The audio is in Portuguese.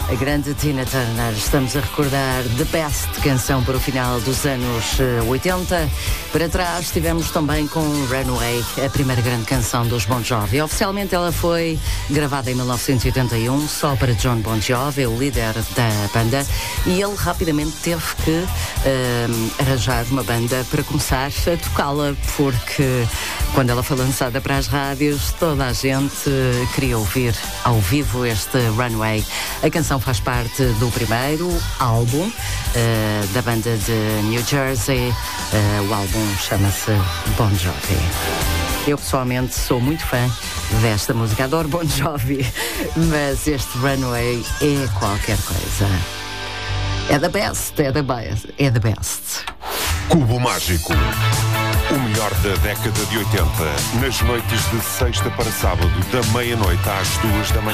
A grande Tina Turner. Estamos a recordar The Best, canção para o final dos anos 80. Para trás tivemos também com Runaway, a primeira grande canção dos Bon Jovi. Oficialmente ela foi gravada em 1981, só para John Bon Jovi, o líder da banda, e ele rapidamente teve que arranjar uma banda para começar a tocá-la, porque quando ela foi lançada para as rádios, toda a gente queria ouvir ao vivo este Runaway. A canção faz parte do primeiro álbum da banda de New Jersey. O álbum chama-se Bon Jovi. Eu pessoalmente sou muito fã desta música, adoro Bon Jovi, mas este Runaway é qualquer coisa. É the best, é the best, é the best. Cubo Mágico. O melhor da década de 80, nas noites de sexta para sábado, da meia-noite às 2 da manhã.